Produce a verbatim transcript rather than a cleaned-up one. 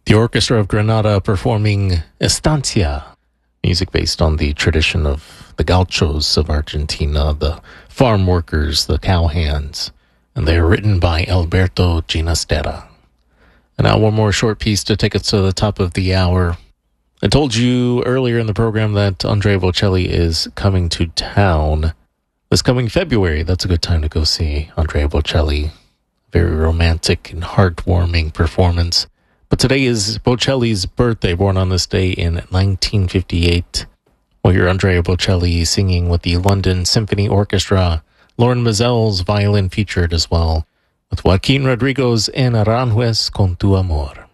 The Orchestra of Granada performing Estancia, music based on the tradition of the gauchos of Argentina, the farm workers, the cowhands, and they are written by Alberto Ginastera. And now one more short piece to take us to the top of the hour. I told you earlier in the program that Andrea Bocelli is coming to town this coming February. That's a good time to go see Andrea Bocelli. Very romantic and heartwarming performance. But today is Bocelli's birthday, born on this day in nineteen fifty-eight. We'll hear Andrea Bocelli singing with the London Symphony Orchestra. Lauren Mazel's violin featured as well, with Joaquin Rodrigo's En Aranjuez con tu amor.